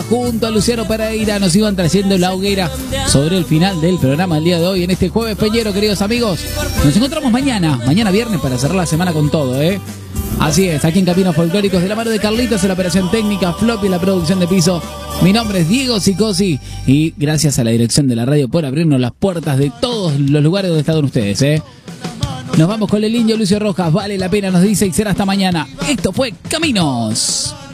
junto a Luciano Pereira nos iban trayendo la hoguera sobre el final del programa del día de hoy en este jueves peñero, queridos amigos. Nos encontramos mañana viernes para cerrar la semana con todo, ¿eh? Así es, aquí en Caminos Folclóricos de la mano de Carlitos en la operación técnica, Floppy en la producción de piso. Mi nombre es Diego Sicosi y gracias a la dirección de la radio por abrirnos las puertas de todos los lugares donde están ustedes, ¿eh? Nos vamos con el indio Lucio Rojas, vale la pena, nos dice, y será hasta mañana. Esto fue Caminos.